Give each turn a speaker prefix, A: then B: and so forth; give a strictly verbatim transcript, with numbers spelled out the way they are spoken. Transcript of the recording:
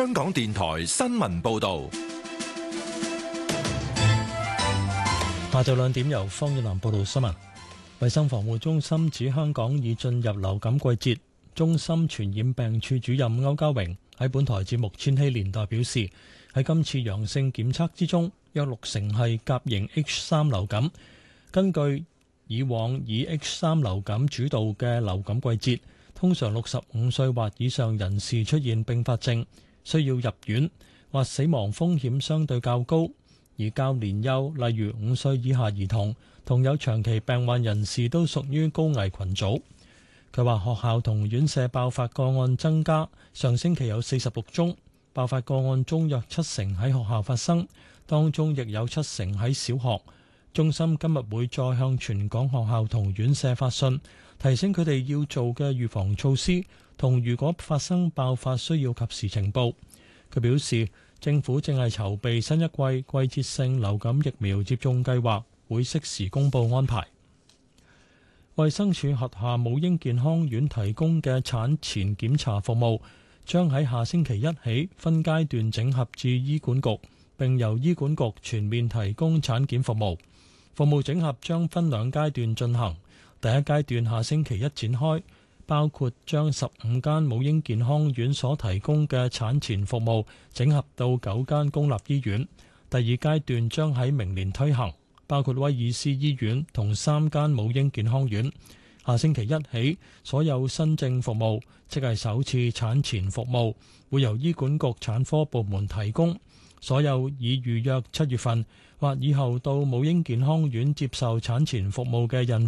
A: 香港電台新聞報道。
B: 下晝兩點由方遠南報道新聞。衛生防護中心指香港已進入流感季節。中心傳染病處主任歐家榮喺本台節目《千禧年代》表示，喺今次陽性檢測之中，約六成係甲型 H 三 流感。根據以往以 H 三 流感主導嘅流感季節，通常六十五歲或以上人士出現併發症，需要入院或死亡風險相對較高。而較年幼，例如五歲以下兒童同有長期病患人士都屬於高危群組。佢話學校同院舍爆發個案增加，上星期有四十六宗爆發個案中，約七成喺學校發生，當中亦有七成喺小學。中心今日會再向全港學校同院舍發信，提醒佢哋要做嘅預防措施，同如果發生爆發需要及時呈報。佢表示，政府正係籌備新一季季節性流感疫苗接種計劃，會適時公佈安排。衛生署轄下母嬰健康院提供嘅產前檢查服務，將喺下星期一起分階段整合至醫管局，並由醫管局全面提供產檢服務。服務整合將分兩階段進行，第一階段下星期一展開，包括將十五間母嬰健康院所提供嘅產前服務整合到九間公立醫院。第二階段將喺明年推行，包括威爾斯醫院同三間母嬰健康院。下星期一起，所有新症服務，即係首次產前服務，會由醫管局產科部門提供。所有已預約七月份或以後到母嬰健康院接受產前服務嘅孕